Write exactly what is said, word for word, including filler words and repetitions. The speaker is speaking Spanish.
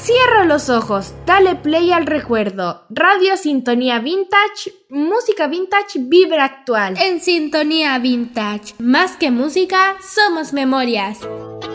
Cierra los ojos, dale play al recuerdo. Radio Sintonía Vintage, música vintage, vibra actual. En Sintonía Vintage, más que música, somos memorias.